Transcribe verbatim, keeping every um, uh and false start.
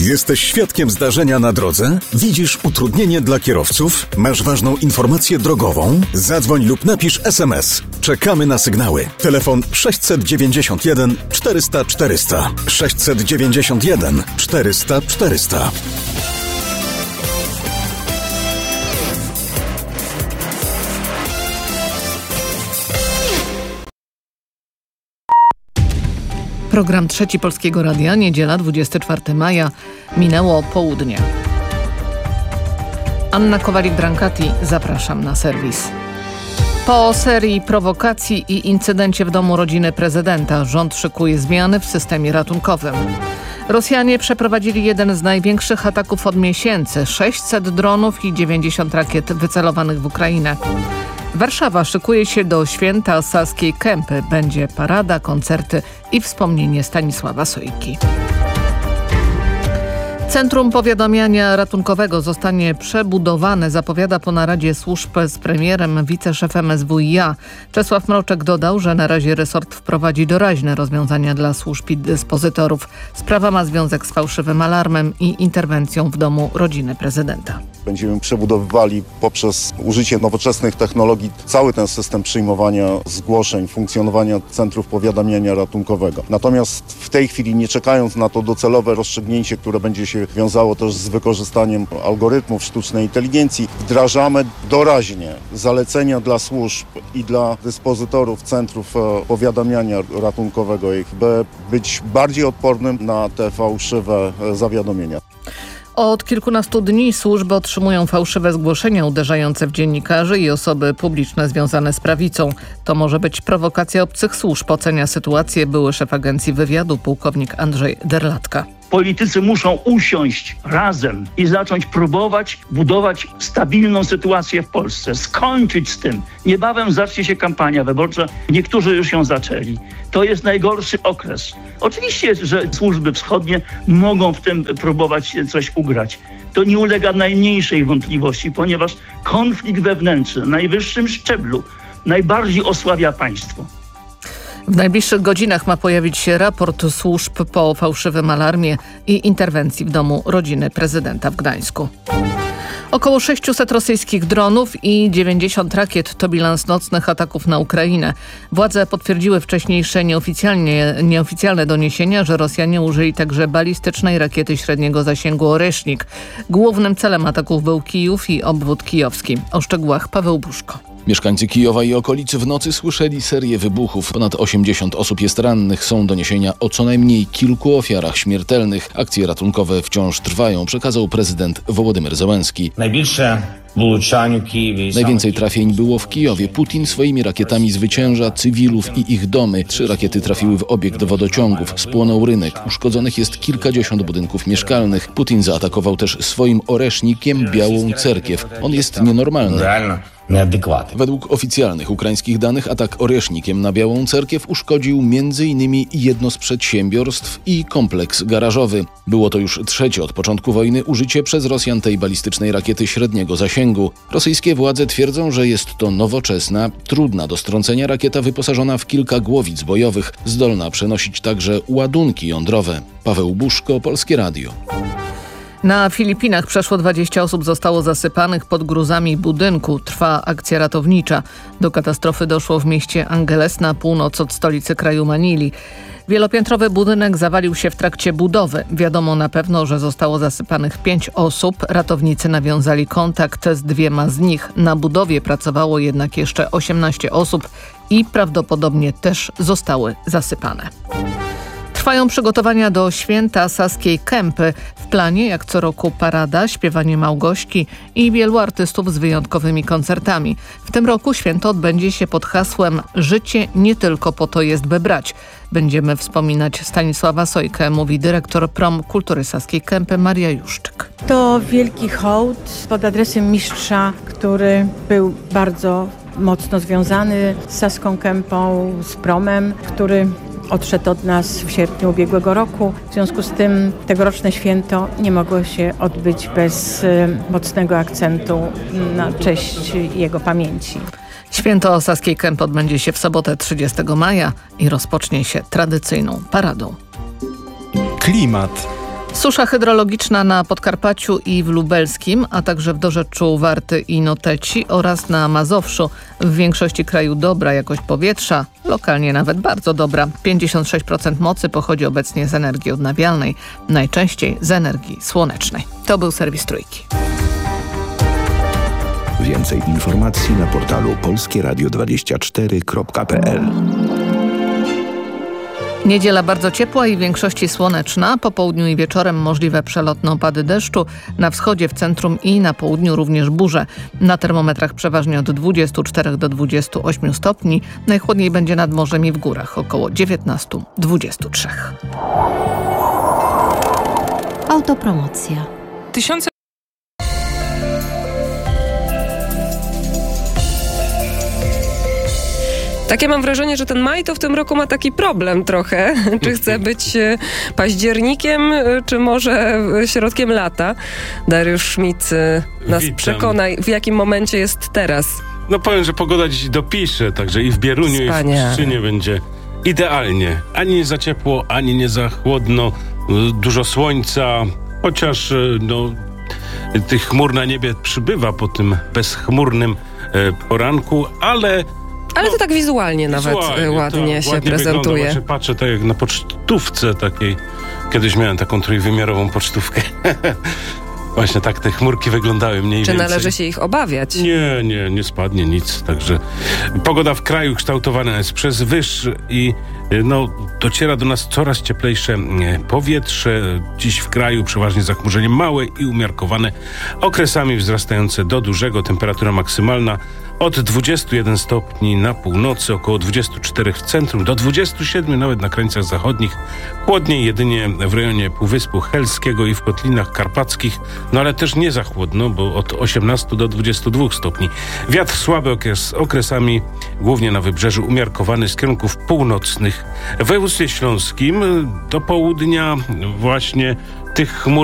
Jesteś świadkiem zdarzenia na drodze? Widzisz utrudnienie dla kierowców? Masz ważną informację drogową? Zadzwoń lub napisz es em es. Czekamy na sygnały. Telefon sześćset dziewięćdziesiąt jeden czterysta czterysta. sześćset dziewięćdziesiąt jeden czterysta czterysta. Program Trzeci Polskiego Radia, niedziela dwudziestego czwartego maja, minęło południe. Anna Kowalik-Brancati, zapraszam na serwis. Po serii prowokacji i incydencie w domu rodziny prezydenta rząd szykuje zmiany w systemie ratunkowym. Rosjanie przeprowadzili jeden z największych ataków od miesięcy. sześćset dronów i dziewięćdziesiąt rakiet wycelowanych w Ukrainę. Warszawa szykuje się do święta Saskiej Kępy. Będzie parada, koncerty i wspomnienie Stanisława Sojki. Centrum Powiadamiania Ratunkowego zostanie przebudowane, zapowiada po naradzie służb z premierem wiceszefem es wu i a. Czesław Mroczek dodał, że na razie resort wprowadzi doraźne rozwiązania dla służb i dyspozytorów. Sprawa ma związek z fałszywym alarmem i interwencją w domu rodziny prezydenta. Będziemy przebudowywali poprzez użycie nowoczesnych technologii cały ten system przyjmowania zgłoszeń, funkcjonowania centrów powiadamiania ratunkowego. Natomiast w tej chwili, nie czekając na to docelowe rozstrzygnięcie, które będzie się wiązało też z wykorzystaniem algorytmów sztucznej inteligencji, wdrażamy doraźnie zalecenia dla służb i dla dyspozytorów centrów powiadamiania ratunkowego, by być bardziej odpornym na te fałszywe zawiadomienia. Od kilkunastu dni służby otrzymują fałszywe zgłoszenia uderzające w dziennikarzy i osoby publiczne związane z prawicą. To może być prowokacja obcych służb, ocenia sytuację były szef agencji wywiadu pułkownik Andrzej Derlatka. Politycy muszą usiąść razem i zacząć próbować budować stabilną sytuację w Polsce. Skończyć z tym. Niebawem zacznie się kampania wyborcza. Niektórzy już ją zaczęli. To jest najgorszy okres. Oczywiście, że służby wschodnie mogą w tym próbować coś ugrać. To nie ulega najmniejszej wątpliwości, ponieważ konflikt wewnętrzny na najwyższym szczeblu najbardziej osłabia państwo. W najbliższych godzinach ma pojawić się raport służb po fałszywym alarmie i interwencji w domu rodziny prezydenta w Gdańsku. Około sześciuset rosyjskich dronów i dziewięćdziesiąt rakiet to bilans nocnych ataków na Ukrainę. Władze potwierdziły wcześniejsze nieoficjalnie, nieoficjalne doniesienia, że Rosjanie użyli także balistycznej rakiety średniego zasięgu Oresznik. Głównym celem ataków był Kijów i obwód kijowski. O szczegółach Paweł Buszko. Mieszkańcy Kijowa i okolicy w nocy słyszeli serię wybuchów. Ponad osiemdziesiąt osób jest rannych. Są doniesienia o co najmniej kilku ofiarach śmiertelnych. Akcje ratunkowe wciąż trwają, przekazał prezydent Wołodymyr Zełenski. Najwięcej trafień było w Kijowie. Putin swoimi rakietami zwycięża cywilów i ich domy. Trzy rakiety trafiły w obiekt wodociągów. Spłonął rynek. Uszkodzonych jest kilkadziesiąt budynków mieszkalnych. Putin zaatakował też swoim oresznikiem Białą Cerkiew. On jest nienormalny. Według oficjalnych ukraińskich danych atak oresznikiem na Białą Cerkiew uszkodził między innymi jedno z przedsiębiorstw i kompleks garażowy. Było to już trzecie od początku wojny użycie przez Rosjan tej balistycznej rakiety średniego zasięgu. Rosyjskie władze twierdzą, że jest to nowoczesna, trudna do strącenia rakieta wyposażona w kilka głowic bojowych, zdolna przenosić także ładunki jądrowe. Paweł Buszko, Polskie Radio. Na Filipinach przeszło dwadzieścia osób zostało zasypanych pod gruzami budynku. Trwa akcja ratownicza. Do katastrofy doszło w mieście Angeles na północ od stolicy kraju Manili. Wielopiętrowy budynek zawalił się w trakcie budowy. Wiadomo na pewno, że zostało zasypanych pięć osób. Ratownicy nawiązali kontakt z dwiema z nich. Na budowie pracowało jednak jeszcze osiemnaście osób i prawdopodobnie też zostały zasypane. Trwają przygotowania do święta Saskiej Kępy. W planie jak co roku parada, śpiewanie Małgośki i wielu artystów z wyjątkowymi koncertami. W tym roku święto odbędzie się pod hasłem „Życie nie tylko po to jest, by brać”. Będziemy wspominać Stanisława Sojkę, mówi dyrektor Prom Kultury Saskiej Kępy Maria Juszczyk. To wielki hołd pod adresem mistrza, który był bardzo mocno związany z Saską Kępą, z Promem, który odszedł od nas w sierpniu ubiegłego roku. W związku z tym tegoroczne święto nie mogło się odbyć bez mocnego akcentu na cześć jego pamięci. Święto Saskiej Kępy odbędzie się w sobotę trzydziestego maja i rozpocznie się tradycyjną paradą. Klimat. Susza hydrologiczna na Podkarpaciu i w Lubelskim, a także w dorzeczu Warty i Noteci oraz na Mazowszu. W większości kraju dobra jakość powietrza, lokalnie nawet bardzo dobra. pięćdziesiąt sześć procent mocy pochodzi obecnie z energii odnawialnej, najczęściej z energii słonecznej. To był serwis Trójki. Więcej informacji na portalu polskie radio dwadzieścia cztery kropka p l. Niedziela bardzo ciepła i w większości słoneczna. Po południu i wieczorem możliwe przelotne opady deszczu. Na wschodzie, w centrum i na południu również burze. Na termometrach przeważnie od dwudziestu czterech do dwudziestu ośmiu stopni. Najchłodniej będzie nad morzem i w górach, około dziewiętnastu do dwudziestu trzech. Autopromocja. Tysiące Takie mam wrażenie, że ten maj to w tym roku ma taki problem trochę. Czy chce być październikiem, czy może środkiem lata? Dariusz Szmit nas Witam. Przekonaj, w jakim momencie jest teraz. No powiem, że pogoda dziś dopisze, także i w Bieruniu, Wspaniale. i w Pszczynie będzie idealnie. Ani nie za ciepło, ani nie za chłodno. Dużo słońca, chociaż no, tych chmur na niebie przybywa po tym bezchmurnym poranku, ale... Ale to tak wizualnie nawet Wizualnie, ładnie tak, się ładnie prezentuje. Wygląda. Właśnie patrzę tak jak na pocztówce takiej. Kiedyś miałem taką trójwymiarową pocztówkę. Właśnie tak te chmurki wyglądały mniej Czy więcej. należy się ich obawiać? Nie, nie, nie spadnie nic. Także pogoda w kraju kształtowana jest przez wyż i no, dociera do nas coraz cieplejsze powietrze. Dziś w kraju przeważnie zachmurzenie małe i umiarkowane, okresami wzrastające do dużego. Temperatura maksymalna od dwudziestu jeden stopni na północy, około dwudziestu czterech w centrum, do dwudziestu siedmiu nawet na krańcach zachodnich. Chłodniej jedynie w rejonie Półwyspu Helskiego i w Kotlinach Karpackich, no ale też nie za chłodno, bo od osiemnastu do dwudziestu dwóch stopni. Wiatr słaby okres, okresami, głównie na wybrzeżu, umiarkowany z kierunków północnych. W województwie śląskim do południa właśnie tych chmur